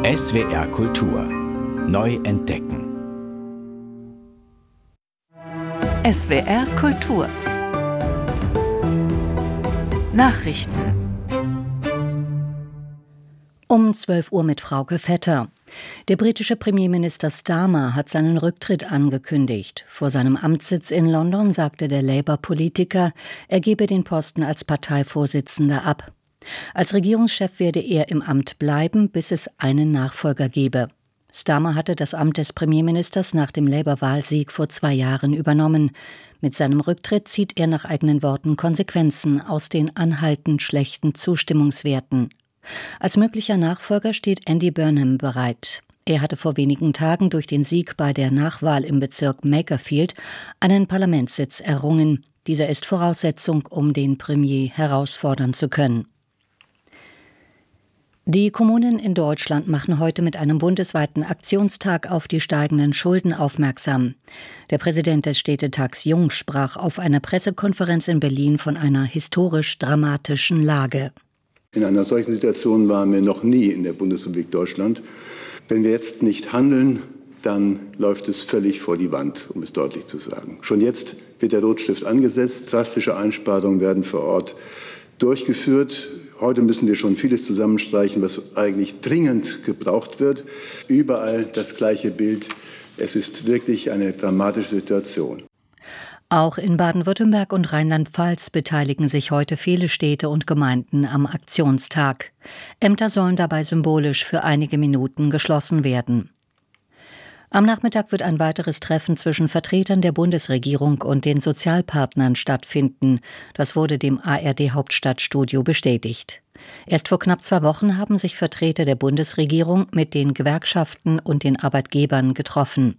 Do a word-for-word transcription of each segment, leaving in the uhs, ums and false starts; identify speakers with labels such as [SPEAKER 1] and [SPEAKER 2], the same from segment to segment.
[SPEAKER 1] S W R Kultur neu entdecken.
[SPEAKER 2] S W R Kultur Nachrichten
[SPEAKER 3] Um zwölf Uhr mit Frauke Vetter. Der britische Premierminister Starmer hat seinen Rücktritt angekündigt. Vor seinem Amtssitz in London sagte der Labour-Politiker, er gebe den Posten als Parteivorsitzender ab. Als Regierungschef werde er im Amt bleiben, bis es einen Nachfolger gebe. Starmer hatte das Amt des Premierministers nach dem Labour-Wahlsieg vor zwei Jahren übernommen. Mit seinem Rücktritt zieht er nach eigenen Worten Konsequenzen aus den anhaltend schlechten Zustimmungswerten. Als möglicher Nachfolger steht Andy Burnham bereit. Er hatte vor wenigen Tagen durch den Sieg bei der Nachwahl im Bezirk Makerfield einen Parlamentssitz errungen. Dieser ist Voraussetzung, um den Premier herausfordern zu können. Die Kommunen in Deutschland machen heute mit einem bundesweiten Aktionstag auf die steigenden Schulden aufmerksam. Der Präsident des Städtetags Jung sprach auf einer Pressekonferenz in Berlin von einer historisch dramatischen Lage.
[SPEAKER 4] In einer solchen Situation waren wir noch nie in der Bundesrepublik Deutschland. Wenn wir jetzt nicht handeln, dann läuft es völlig vor die Wand, um es deutlich zu sagen. Schon jetzt wird der Rotstift angesetzt. Drastische Einsparungen werden vor Ort durchgeführt. Heute müssen wir schon vieles zusammenstreichen, was eigentlich dringend gebraucht wird. Überall das gleiche Bild. Es ist wirklich eine dramatische Situation.
[SPEAKER 3] Auch in Baden-Württemberg und Rheinland-Pfalz beteiligen sich heute viele Städte und Gemeinden am Aktionstag. Ämter sollen dabei symbolisch für einige Minuten geschlossen werden. Am Nachmittag wird ein weiteres Treffen zwischen Vertretern der Bundesregierung und den Sozialpartnern stattfinden. Das wurde dem A R D-Hauptstadtstudio bestätigt. Erst vor knapp zwei Wochen haben sich Vertreter der Bundesregierung mit den Gewerkschaften und den Arbeitgebern getroffen.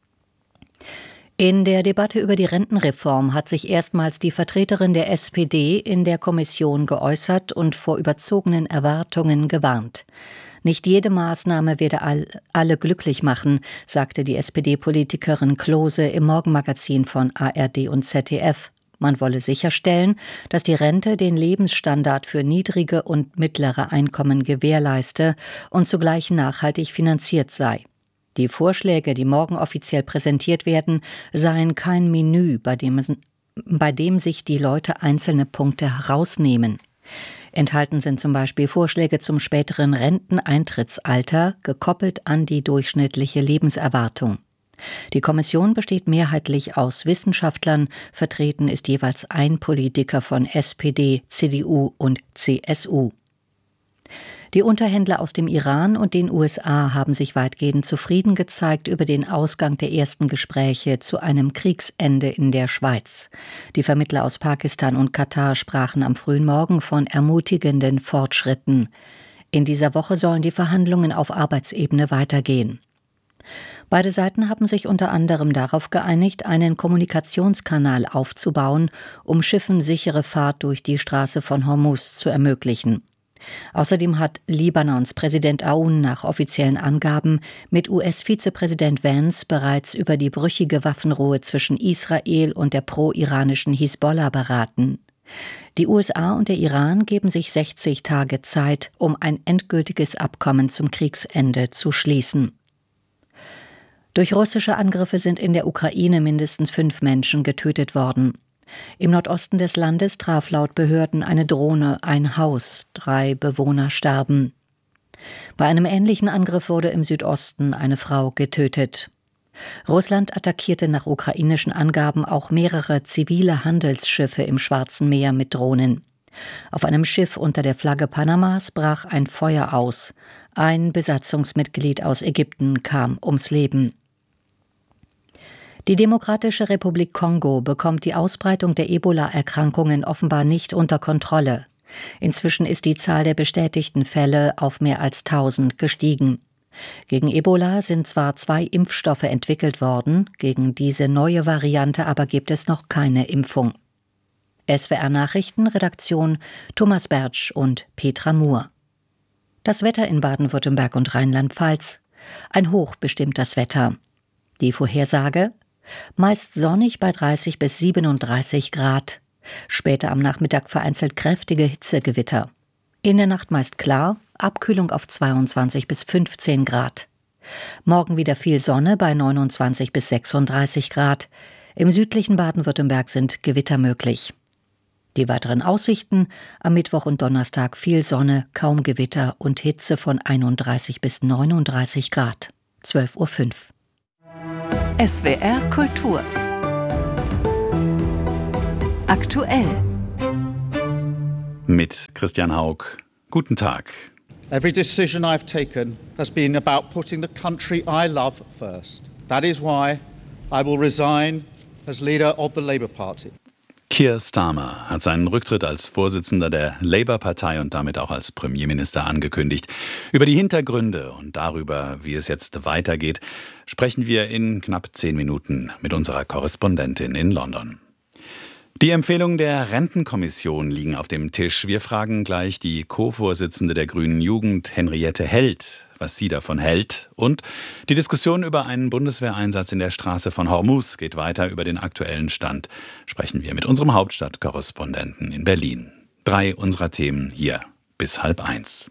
[SPEAKER 3] In der Debatte über die Rentenreform hat sich erstmals die Vertreterin der S P D in der Kommission geäußert und vor überzogenen Erwartungen gewarnt. Nicht jede Maßnahme werde all, alle glücklich machen, sagte die S P D-Politikerin Klose im Morgenmagazin von A R D und Z D F. Man wolle sicherstellen, dass die Rente den Lebensstandard für niedrige und mittlere Einkommen gewährleiste und zugleich nachhaltig finanziert sei. Die Vorschläge, die morgen offiziell präsentiert werden, seien kein Menü, bei dem, bei dem sich die Leute einzelne Punkte herausnehmen. Enthalten sind zum Beispiel Vorschläge zum späteren Renteneintrittsalter, gekoppelt an die durchschnittliche Lebenserwartung. Die Kommission besteht mehrheitlich aus Wissenschaftlern, vertreten ist jeweils ein Politiker von S P D, C D U und C S U. Die Unterhändler aus dem Iran und den U S A haben sich weitgehend zufrieden gezeigt über den Ausgang der ersten Gespräche zu einem Kriegsende in der Schweiz. Die Vermittler aus Pakistan und Katar sprachen am frühen Morgen von ermutigenden Fortschritten. In dieser Woche sollen die Verhandlungen auf Arbeitsebene weitergehen. Beide Seiten haben sich unter anderem darauf geeinigt, einen Kommunikationskanal aufzubauen, um Schiffen sichere Fahrt durch die Straße von Hormuz zu ermöglichen. Außerdem hat Libanons Präsident Aoun nach offiziellen Angaben mit U S-Vizepräsident Vance bereits über die brüchige Waffenruhe zwischen Israel und der pro-iranischen Hisbollah beraten. Die U S A und der Iran geben sich sechzig Tage Zeit, um ein endgültiges Abkommen zum Kriegsende zu schließen. Durch russische Angriffe sind in der Ukraine mindestens fünf Menschen getötet worden. Im Nordosten des Landes traf laut Behörden eine Drohne ein Haus. Drei Bewohner starben. Bei einem ähnlichen Angriff wurde im Südosten eine Frau getötet. Russland attackierte nach ukrainischen Angaben auch mehrere zivile Handelsschiffe im Schwarzen Meer mit Drohnen. Auf einem Schiff unter der Flagge Panamas brach ein Feuer aus. Ein Besatzungsmitglied aus Ägypten kam ums Leben. Die Demokratische Republik Kongo bekommt die Ausbreitung der Ebola-Erkrankungen offenbar nicht unter Kontrolle. Inzwischen ist die Zahl der bestätigten Fälle auf mehr als tausend gestiegen. Gegen Ebola sind zwar zwei Impfstoffe entwickelt worden, gegen diese neue Variante aber gibt es noch keine Impfung. S W R Nachrichten, Redaktion Thomas Bertsch und Petra Muhr. Das Wetter in Baden-Württemberg und Rheinland-Pfalz. Ein Hoch bestimmt das Wetter. Die Vorhersage: meist sonnig bei dreißig bis siebenunddreißig Grad. Später am Nachmittag vereinzelt kräftige Hitzegewitter. In der Nacht meist klar, Abkühlung auf zweiundzwanzig bis fünfzehn Grad. Morgen wieder viel Sonne bei neunundzwanzig bis sechsunddreißig Grad. Im südlichen Baden-Württemberg sind Gewitter möglich. Die weiteren Aussichten: am Mittwoch und Donnerstag viel Sonne, kaum Gewitter und Hitze von einunddreißig bis neununddreißig Grad. zwölf Uhr fünf.
[SPEAKER 2] S W R Kultur. Aktuell.
[SPEAKER 5] Mit Christian Haug. Guten Tag.
[SPEAKER 6] Every decision I've taken has been about putting the country I love first. That is why I will resign as leader of the Labour Party.
[SPEAKER 5] Keir Starmer hat seinen Rücktritt als Vorsitzender der Labour-Partei und damit auch als Premierminister angekündigt. Über die Hintergründe und darüber, wie es jetzt weitergeht, sprechen wir in knapp zehn Minuten mit unserer Korrespondentin in London. Die Empfehlungen der Rentenkommission liegen auf dem Tisch. Wir fragen gleich die Co-Vorsitzende der Grünen Jugend, Henriette Held, was sie davon hält. Und die Diskussion über einen Bundeswehreinsatz in der Straße von Hormuz geht weiter. Über den aktuellen Stand sprechen wir mit unserem Hauptstadtkorrespondenten in Berlin. Drei unserer Themen hier bis halb eins.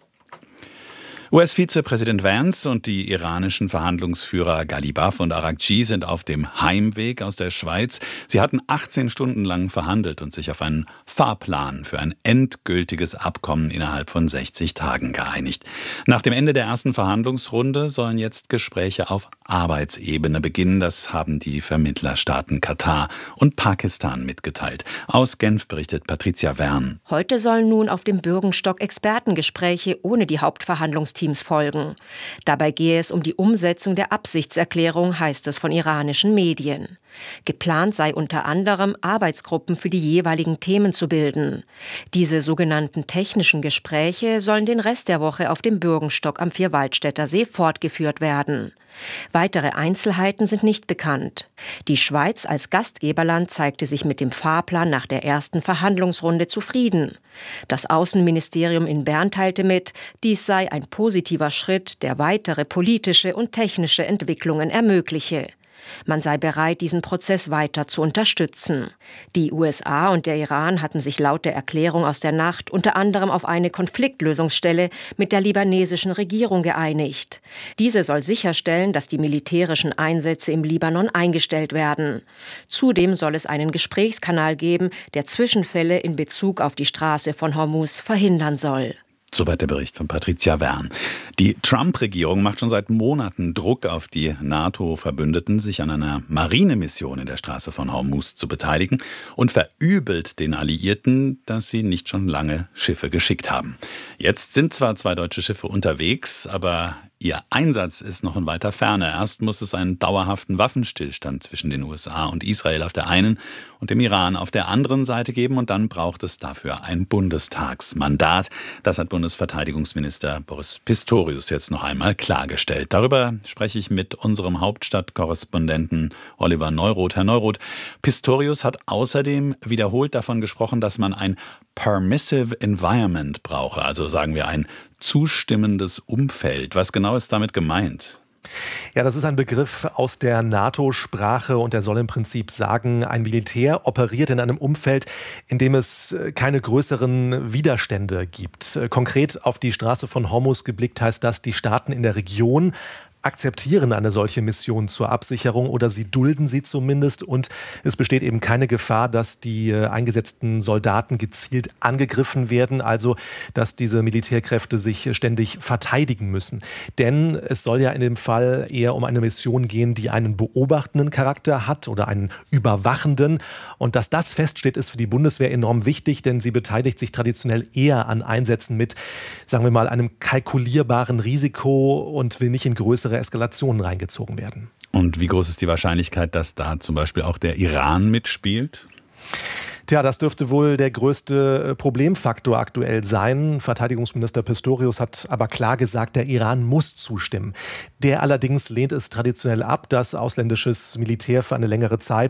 [SPEAKER 5] U S-Vizepräsident Vance und die iranischen Verhandlungsführer Ghalibaf und Araghchi sind auf dem Heimweg aus der Schweiz. Sie hatten achtzehn Stunden lang verhandelt und sich auf einen Fahrplan für ein endgültiges Abkommen innerhalb von sechzig Tagen geeinigt. Nach dem Ende der ersten Verhandlungsrunde sollen jetzt Gespräche auf Arbeitsebene beginnen. Das haben die Vermittlerstaaten Katar und Pakistan mitgeteilt. Aus Genf berichtet Patricia Wern.
[SPEAKER 7] Heute sollen nun auf dem Bürgenstock Expertengespräche ohne die Hauptverhandlungsteams folgen. Dabei gehe es um die Umsetzung der Absichtserklärung, heißt es von iranischen Medien. Geplant sei unter anderem, Arbeitsgruppen für die jeweiligen Themen zu bilden. Diese sogenannten technischen Gespräche sollen den Rest der Woche auf dem Bürgenstock am Vierwaldstätter See fortgeführt werden. Weitere Einzelheiten sind nicht bekannt. Die Schweiz als Gastgeberland zeigte sich mit dem Fahrplan nach der ersten Verhandlungsrunde zufrieden. Das Außenministerium in Bern teilte mit, dies sei ein positiver Schritt, der weitere politische und technische Entwicklungen ermögliche. Man sei bereit, diesen Prozess weiter zu unterstützen. Die U S A und der Iran hatten sich laut der Erklärung aus der Nacht unter anderem auf eine Konfliktlösungsstelle mit der libanesischen Regierung geeinigt. Diese soll sicherstellen, dass die militärischen Einsätze im Libanon eingestellt werden. Zudem soll es einen Gesprächskanal geben, der Zwischenfälle in Bezug auf die Straße von Hormuz verhindern soll.
[SPEAKER 5] Soweit der Bericht von Patricia Wern. Die Trump-Regierung macht schon seit Monaten Druck auf die NATO-Verbündeten, sich an einer Marinemission in der Straße von Hormuz zu beteiligen und verübelt den Alliierten, dass sie nicht schon lange Schiffe geschickt haben. Jetzt sind zwar zwei deutsche Schiffe unterwegs, aber ihr Einsatz ist noch in weiter Ferne. Erst muss es einen dauerhaften Waffenstillstand zwischen den U S A und Israel auf der einen und dem Iran auf der anderen Seite geben und dann braucht es dafür ein Bundestagsmandat. Das hat Bundesverteidigungsminister Boris Pistorius jetzt noch einmal klargestellt. Darüber spreche ich mit unserem Hauptstadtkorrespondenten Oliver Neuroth. Herr Neuroth, Pistorius hat außerdem wiederholt davon gesprochen, dass man ein permissive environment brauche, also sagen wir ein zustimmendes Umfeld. Was genau ist damit gemeint?
[SPEAKER 8] Ja, das ist ein Begriff aus der NATO-Sprache und der soll im Prinzip sagen, ein Militär operiert in einem Umfeld, in dem es keine größeren Widerstände gibt. Konkret auf die Straße von Hormuz geblickt heißt das, die Staaten in der Region akzeptieren eine solche Mission zur Absicherung oder sie dulden sie zumindest und es besteht eben keine Gefahr, dass die eingesetzten Soldaten gezielt angegriffen werden, also dass diese Militärkräfte sich ständig verteidigen müssen. Denn es soll ja in dem Fall eher um eine Mission gehen, die einen beobachtenden Charakter hat oder einen überwachenden und dass das feststeht, ist für die Bundeswehr enorm wichtig, denn sie beteiligt sich traditionell eher an Einsätzen mit, sagen wir mal, einem kalkulierbaren Risiko und will nicht in größere Eskalationen reingezogen werden.
[SPEAKER 5] Und wie groß ist die Wahrscheinlichkeit, dass da zum Beispiel auch der Iran mitspielt?
[SPEAKER 8] Tja, das dürfte wohl der größte Problemfaktor aktuell sein. Verteidigungsminister Pistorius hat aber klar gesagt, der Iran muss zustimmen. Der allerdings lehnt es traditionell ab, dass ausländisches Militär für eine längere Zeit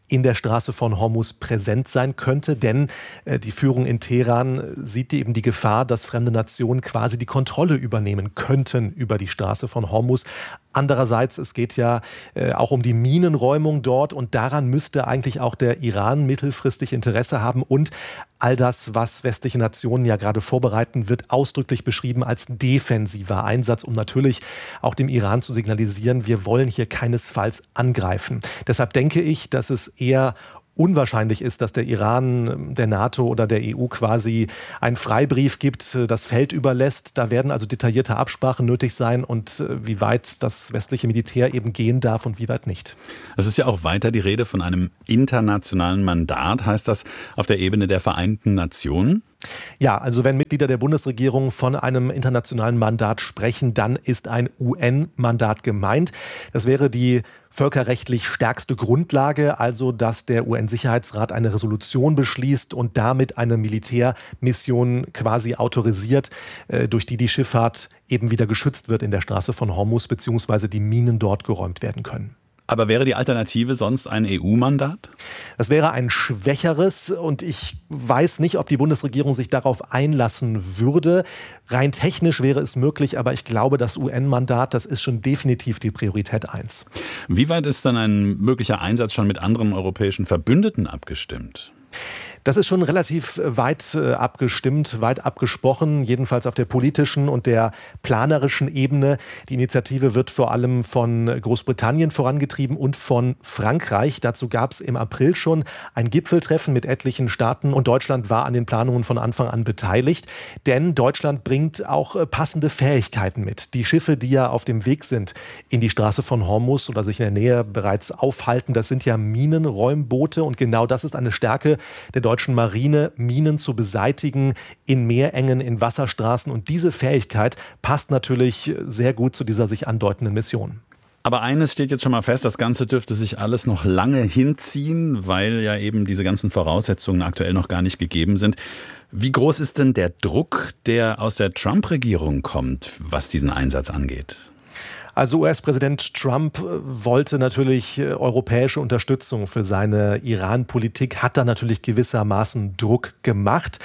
[SPEAKER 8] in der Straße von Hormuz präsent sein könnte, denn äh, die Führung in Teheran sieht eben die Gefahr, dass fremde Nationen quasi die Kontrolle übernehmen könnten über die Straße von Hormuz. Andererseits, es geht ja äh, auch um die Minenräumung dort und daran müsste eigentlich auch der Iran mittelfristig Interesse haben und all das, was westliche Nationen ja gerade vorbereiten, wird ausdrücklich beschrieben als defensiver Einsatz, um natürlich auch dem Iran zu signalisieren, wir wollen hier keinesfalls angreifen. Deshalb denke ich, dass es eher unwahrscheinlich ist, dass der Iran der NATO oder der E U quasi einen Freibrief gibt, das Feld überlässt. Da werden also detaillierte Absprachen nötig sein und wie weit das westliche Militär eben gehen darf und wie weit nicht.
[SPEAKER 5] Es ist ja auch weiter die Rede von einem internationalen Mandat. Heißt das auf der Ebene der Vereinten Nationen?
[SPEAKER 8] Ja, also wenn Mitglieder der Bundesregierung von einem internationalen Mandat sprechen, dann ist ein U N-Mandat gemeint. Das wäre die völkerrechtlich stärkste Grundlage, also dass der U N-Sicherheitsrat eine Resolution beschließt und damit eine Militärmission quasi autorisiert, durch die die Schifffahrt eben wieder geschützt wird in der Straße von Hormuz, beziehungsweise die Minen dort geräumt werden können.
[SPEAKER 5] Aber wäre die Alternative sonst ein E U-Mandat?
[SPEAKER 8] Das wäre ein schwächeres und ich weiß nicht, ob die Bundesregierung sich darauf einlassen würde. Rein technisch wäre es möglich, aber ich glaube, das U N-Mandat, das ist schon definitiv die Priorität eins.
[SPEAKER 5] Wie weit ist dann ein möglicher Einsatz schon mit anderen europäischen Verbündeten abgestimmt?
[SPEAKER 8] Das ist schon relativ weit abgestimmt, weit abgesprochen, jedenfalls auf der politischen und der planerischen Ebene. Die Initiative wird vor allem von Großbritannien vorangetrieben und von Frankreich. Dazu gab es im April schon ein Gipfeltreffen mit etlichen Staaten und Deutschland war an den Planungen von Anfang an beteiligt. Denn Deutschland bringt auch passende Fähigkeiten mit. Die Schiffe, die ja auf dem Weg sind in die Straße von Hormuz oder sich in der Nähe bereits aufhalten, das sind ja Minenräumboote und genau das ist eine Stärke der deutschen Marine, Minen zu beseitigen in Meerengen, in Wasserstraßen. Und diese Fähigkeit passt natürlich sehr gut zu dieser sich andeutenden Mission.
[SPEAKER 5] Aber eines steht jetzt schon mal fest, das Ganze dürfte sich alles noch lange hinziehen, weil ja eben diese ganzen Voraussetzungen aktuell noch gar nicht gegeben sind. Wie groß ist denn der Druck, der aus der Trump-Regierung kommt, was diesen Einsatz angeht?
[SPEAKER 8] Also U S-Präsident Trump wollte natürlich europäische Unterstützung für seine Iran-Politik, hat da natürlich gewissermaßen Druck gemacht.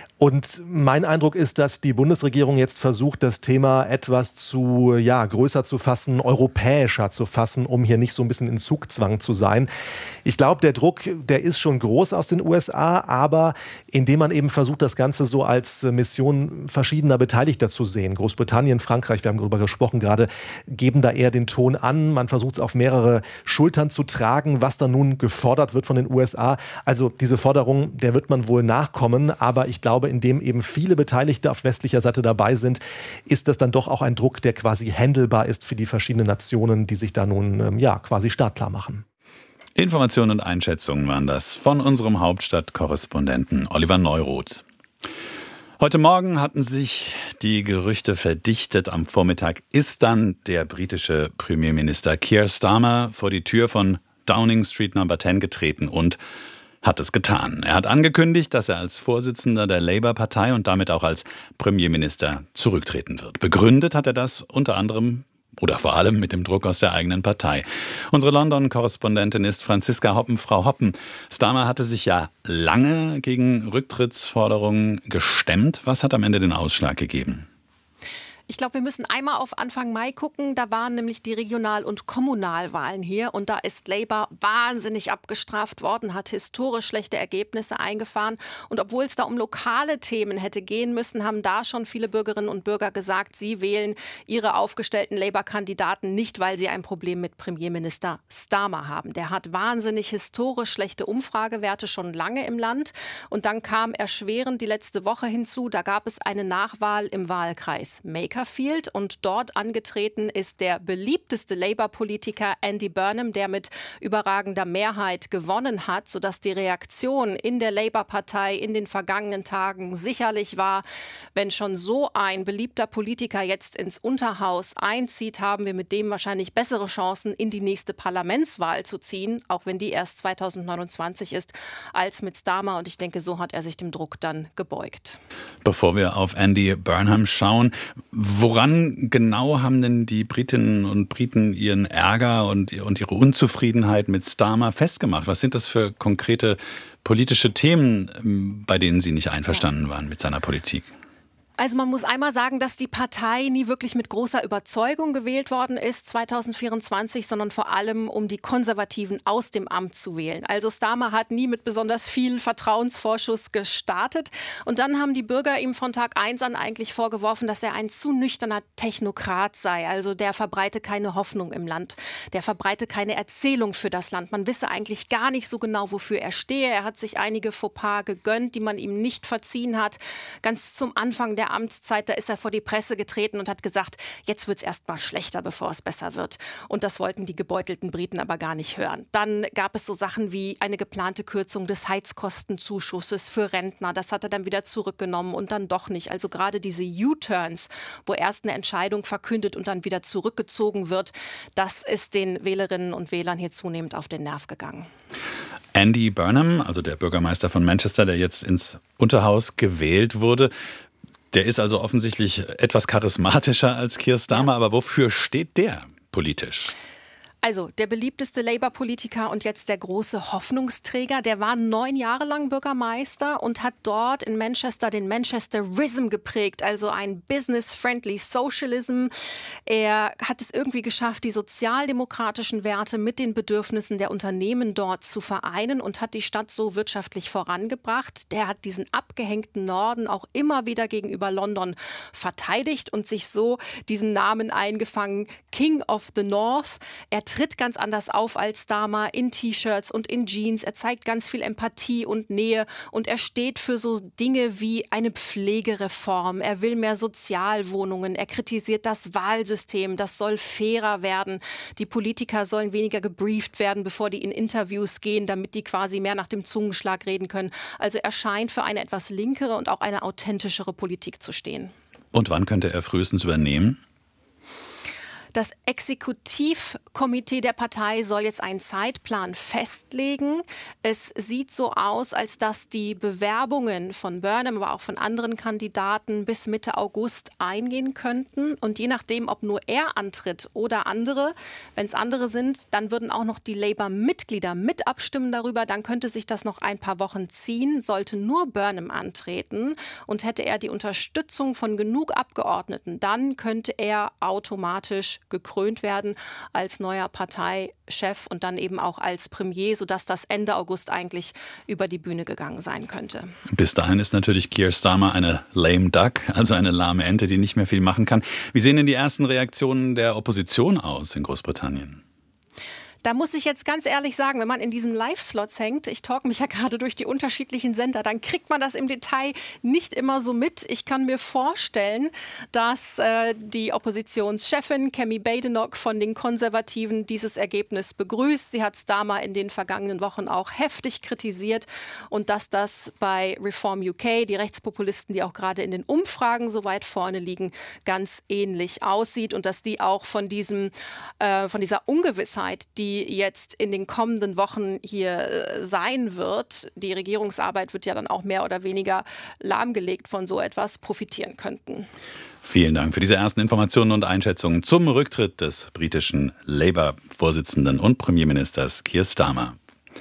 [SPEAKER 8] Und mein Eindruck ist, dass die Bundesregierung jetzt versucht, das Thema etwas zu, ja, größer zu fassen, europäischer zu fassen, um hier nicht so ein bisschen in Zugzwang zu sein. Ich glaube, der Druck, der ist schon groß aus den U S A, aber indem man eben versucht, das Ganze so als Mission verschiedener Beteiligter zu sehen. Großbritannien, Frankreich, wir haben darüber gesprochen gerade, geben da eher den Ton an. Man versucht es auf mehrere Schultern zu tragen, was da nun gefordert wird von den U S A. Also diese Forderung, der wird man wohl nachkommen, aber ich glaube, in dem eben viele Beteiligte auf westlicher Seite dabei sind, ist das dann doch auch ein Druck, der quasi handelbar ist für die verschiedenen Nationen, die sich da nun ja quasi startklar machen.
[SPEAKER 5] Informationen und Einschätzungen waren das von unserem Hauptstadtkorrespondenten Oliver Neuroth. Heute Morgen hatten sich die Gerüchte verdichtet. Am Vormittag ist dann der britische Premierminister Keir Starmer vor die Tür von Downing Street Number zehn getreten und hat es getan. Er hat angekündigt, dass er als Vorsitzender der Labour-Partei und damit auch als Premierminister zurücktreten wird. Begründet hat er das unter anderem oder vor allem mit dem Druck aus der eigenen Partei. Unsere London-Korrespondentin ist Franziska Hoppen. Frau Hoppen, Starmer hatte sich ja lange gegen Rücktrittsforderungen gestemmt. Was hat am Ende den Ausschlag gegeben?
[SPEAKER 9] Ich glaube, wir müssen einmal auf Anfang Mai gucken. Da waren nämlich die Regional- und Kommunalwahlen hier. Und da ist Labour wahnsinnig abgestraft worden, hat historisch schlechte Ergebnisse eingefahren. Und obwohl es da um lokale Themen hätte gehen müssen, haben da schon viele Bürgerinnen und Bürger gesagt, sie wählen ihre aufgestellten Labour-Kandidaten nicht, weil sie ein Problem mit Premierminister Starmer haben. Der hat wahnsinnig historisch schlechte Umfragewerte schon lange im Land. Und dann kam erschwerend die letzte Woche hinzu. Da gab es eine Nachwahl im Wahlkreis Maker und dort angetreten ist der beliebteste Labour-Politiker Andy Burnham, der mit überragender Mehrheit gewonnen hat, sodass die Reaktion in der Labour-Partei in den vergangenen Tagen sicherlich war, wenn schon so ein beliebter Politiker jetzt ins Unterhaus einzieht, haben wir mit dem wahrscheinlich bessere Chancen, in die nächste Parlamentswahl zu ziehen, auch wenn die erst zweitausendneunundzwanzig ist, als mit Starmer. Und ich denke, so hat er sich dem Druck dann gebeugt.
[SPEAKER 5] Bevor wir auf Andy Burnham schauen, Woran genau haben denn die Britinnen und Briten ihren Ärger und, und ihre Unzufriedenheit mit Starmer festgemacht? Was sind das für konkrete politische Themen, bei denen Sie nicht einverstanden waren mit seiner Politik?
[SPEAKER 9] Also man muss einmal sagen, dass die Partei nie wirklich mit großer Überzeugung gewählt worden ist zwanzig vierundzwanzig, sondern vor allem, um die Konservativen aus dem Amt zu wählen. Also Starmer hat nie mit besonders viel Vertrauensvorschuss gestartet. Und dann haben die Bürger ihm von Tag eins an eigentlich vorgeworfen, dass er ein zu nüchterner Technokrat sei. Also der verbreite keine Hoffnung im Land, der verbreite keine Erzählung für das Land. Man wisse eigentlich gar nicht so genau, wofür er stehe. Er hat sich einige Fauxpas gegönnt, die man ihm nicht verziehen hat. Ganz zum Anfang der Amtszeit, da ist er vor die Presse getreten und hat gesagt, jetzt wird es erst mal schlechter, bevor es besser wird. Und das wollten die gebeutelten Briten aber gar nicht hören. Dann gab es so Sachen wie eine geplante Kürzung des Heizkostenzuschusses für Rentner. Das hat er dann wieder zurückgenommen und dann doch nicht. Also gerade diese U-Turns, wo erst eine Entscheidung verkündet und dann wieder zurückgezogen wird, das ist den Wählerinnen und Wählern hier zunehmend auf den Nerv gegangen.
[SPEAKER 5] Andy Burnham, also der Bürgermeister von Manchester, der jetzt ins Unterhaus gewählt wurde, der ist also offensichtlich etwas charismatischer als Keir Starmer, aber wofür steht der politisch?
[SPEAKER 9] Also der beliebteste Labour-Politiker und jetzt der große Hoffnungsträger, der war neun Jahre lang Bürgermeister und hat dort in Manchester den Manchesterism geprägt, also ein business-friendly Socialism. Er hat es irgendwie geschafft, die sozialdemokratischen Werte mit den Bedürfnissen der Unternehmen dort zu vereinen und hat die Stadt so wirtschaftlich vorangebracht. Der hat diesen abgehängten Norden auch immer wieder gegenüber London verteidigt und sich so diesen Namen eingefangen, King of the North. Er tritt ganz anders auf als Starmer in T-Shirts und in Jeans. Er zeigt ganz viel Empathie und Nähe und er steht für so Dinge wie eine Pflegereform. Er will mehr Sozialwohnungen. Er kritisiert das Wahlsystem. Das soll fairer werden. Die Politiker sollen weniger gebrieft werden, bevor die in Interviews gehen, damit die quasi mehr nach dem Zungenschlag reden können. Also er scheint für eine etwas linkere und auch eine authentischere Politik zu stehen.
[SPEAKER 5] Und wann könnte er frühestens übernehmen?
[SPEAKER 9] Das Exekutivkomitee der Partei soll jetzt einen Zeitplan festlegen. Es sieht so aus, als dass die Bewerbungen von Burnham, aber auch von anderen Kandidaten bis Mitte August eingehen könnten. Und je nachdem, ob nur er antritt oder andere, wenn es andere sind, dann würden auch noch die Labour-Mitglieder mit abstimmen darüber. Dann könnte sich das noch ein paar Wochen ziehen. Sollte nur Burnham antreten und hätte er die Unterstützung von genug Abgeordneten, dann könnte er automatisch gekrönt werden als neuer Parteichef und dann eben auch als Premier, sodass das Ende August eigentlich über die Bühne gegangen sein könnte.
[SPEAKER 5] Bis dahin ist natürlich Keir Starmer eine lame duck, also eine lahme Ente, die nicht mehr viel machen kann. Wie sehen denn die ersten Reaktionen der Opposition aus in Großbritannien?
[SPEAKER 9] Da muss ich jetzt ganz ehrlich sagen, wenn man in diesen Live-Slots hängt, ich talk mich ja gerade durch die unterschiedlichen Sender, dann kriegt man das im Detail nicht immer so mit. Ich kann mir vorstellen, dass äh, die Oppositionschefin Kemi Badenoch von den Konservativen dieses Ergebnis begrüßt. Sie hat Starmer in den vergangenen Wochen auch heftig kritisiert und dass das bei Reform U K, die Rechtspopulisten, die auch gerade in den Umfragen so weit vorne liegen, ganz ähnlich aussieht und dass die auch von diesem, äh, von dieser Ungewissheit, die jetzt in den kommenden Wochen hier sein wird, die Regierungsarbeit wird ja dann auch mehr oder weniger lahmgelegt von so etwas, profitieren könnten.
[SPEAKER 5] Vielen Dank für diese ersten Informationen und Einschätzungen zum Rücktritt des britischen Labour-Vorsitzenden und Premierministers Keir Starmer.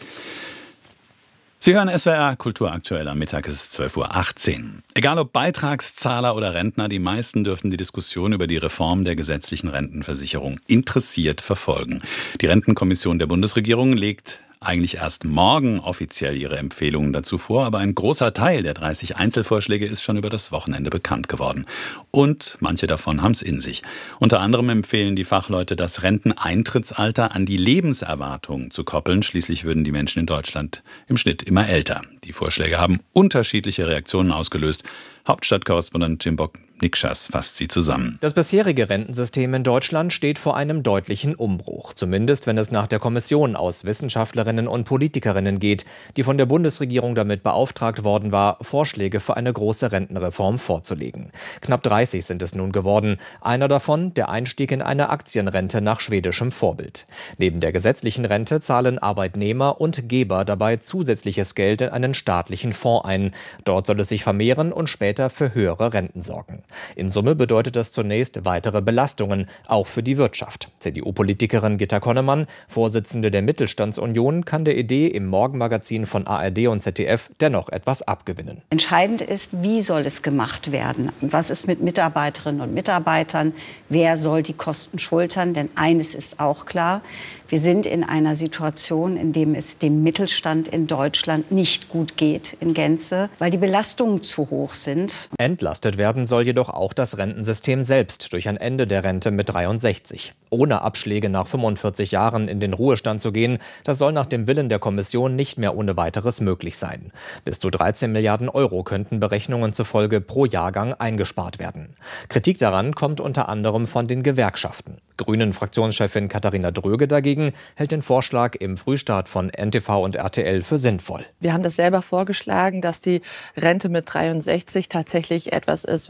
[SPEAKER 5] Sie hören S W R Kultur aktuell, am Mittag ist es zwölf Uhr achtzehn. Egal ob Beitragszahler oder Rentner, die meisten dürften die Diskussion über die Reform der gesetzlichen Rentenversicherung interessiert verfolgen. Die Rentenkommission der Bundesregierung legt eigentlich erst morgen offiziell ihre Empfehlungen dazu vor, aber ein großer Teil der dreißig Einzelvorschläge ist schon über das Wochenende bekannt geworden. Und manche davon haben es in sich. Unter anderem empfehlen die Fachleute, das Renteneintrittsalter an die Lebenserwartung zu koppeln. Schließlich würden die Menschen in Deutschland im Schnitt immer älter. Die Vorschläge haben unterschiedliche Reaktionen ausgelöst. Hauptstadtkorrespondent Jim Bock-Nikschas fasst sie zusammen.
[SPEAKER 10] Das bisherige Rentensystem in Deutschland steht vor einem deutlichen Umbruch. Zumindest wenn es nach der Kommission aus Wissenschaftlerinnen und Politikerinnen geht, die von der Bundesregierung damit beauftragt worden war, Vorschläge für eine große Rentenreform vorzulegen. Knapp dreißig sind es nun geworden. Einer davon der Einstieg in eine Aktienrente nach schwedischem Vorbild. Neben der gesetzlichen Rente zahlen Arbeitnehmer und Geber dabei zusätzliches Geld in einen staatlichen Fonds ein. Dort soll es sich vermehren und später später für höhere Renten sorgen. In Summe bedeutet das zunächst weitere Belastungen, auch für die Wirtschaft. C D U-Politikerin Gitta Connemann, Vorsitzende der Mittelstandsunion, kann der Idee im Morgenmagazin von A R D und Z D F dennoch etwas abgewinnen.
[SPEAKER 11] Entscheidend ist, wie soll es gemacht werden? Was ist mit Mitarbeiterinnen und Mitarbeitern? Wer soll die Kosten schultern? Denn eines ist auch klar, wir sind in einer Situation, in der es dem Mittelstand in Deutschland nicht gut geht in Gänze, weil die Belastungen zu hoch sind.
[SPEAKER 10] Entlastet werden soll jedoch auch das Rentensystem selbst durch ein Ende der Rente mit dreiundsechzig. Ohne Abschläge nach fünfundvierzig Jahren in den Ruhestand zu gehen, das soll nach dem Willen der Kommission nicht mehr ohne weiteres möglich sein. Bis zu dreizehn Milliarden Euro könnten Berechnungen zufolge pro Jahrgang eingespart werden. Kritik daran kommt unter anderem von den Gewerkschaften. Grünen-Fraktionschefin Katharina Dröge dagegen hält den Vorschlag im Frühstart von N T V und R T L für sinnvoll.
[SPEAKER 12] Wir haben das selber vorgeschlagen, dass die Rente mit dreiundsechzig tatsächlich etwas ist,